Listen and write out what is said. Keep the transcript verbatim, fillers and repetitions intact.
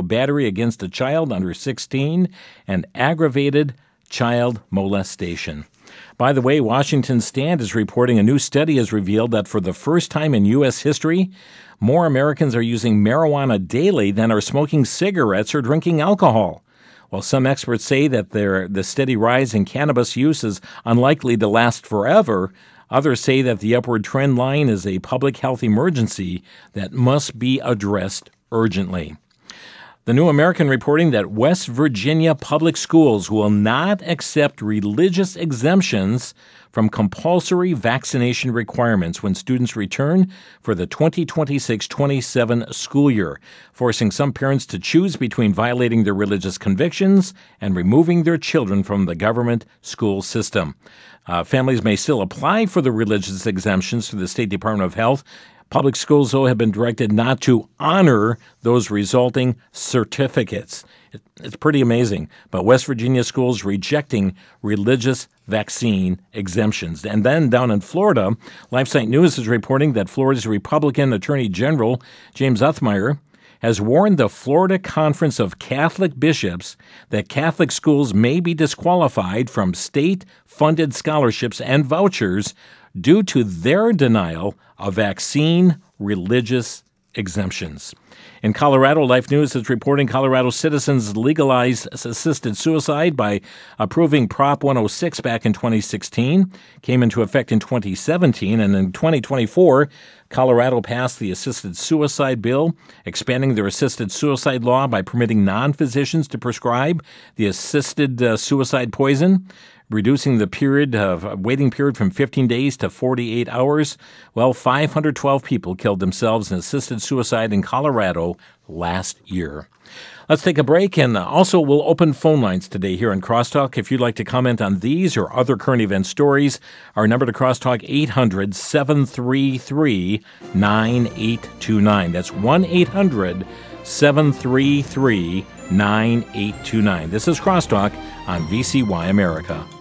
battery against a child under sixteen and aggravated child molestation. By the way, Washington Stand is reporting a new study has revealed that for the first time in U S history, more Americans are using marijuana daily than are smoking cigarettes or drinking alcohol. While some experts say that their, the steady rise in cannabis use is unlikely to last forever, others say that the upward trend line is a public health emergency that must be addressed urgently. The New American reporting that West Virginia public schools will not accept religious exemptions from compulsory vaccination requirements when students return for the twenty twenty-six twenty-seven school year, forcing some parents to choose between violating their religious convictions and removing their children from the government school system. Uh, families may still apply for the religious exemptions through the State Department of Health. Public schools, though, have been directed not to honor those resulting certificates. It's pretty amazing. But West Virginia schools rejecting religious vaccine exemptions. And then down in Florida, LifeSite News is reporting that Florida's Republican Attorney General, James Othmeyer, has warned the Florida Conference of Catholic Bishops that Catholic schools may be disqualified from state-funded scholarships and vouchers due to their denial of vaccine religious exemptions. In Colorado, Life News is reporting Colorado citizens legalized assisted suicide by approving Prop one oh six back in twenty sixteen, came into effect in twenty seventeen, and in twenty twenty-four, Colorado passed the assisted suicide bill, expanding their assisted suicide law by permitting non-physicians to prescribe the assisted uh, suicide poison, reducing the period of waiting period from fifteen days to forty-eight hours. Well, five hundred twelve people killed themselves in assisted suicide in Colorado last year. Let's take a break, and also we'll open phone lines today here on Crosstalk. If you'd like to comment on these or other current event stories, our number to Crosstalk, eight hundred seven three three nine eight two nine. That's one eight hundred seven three three nine eight two nine. This is Crosstalk on V C Y America.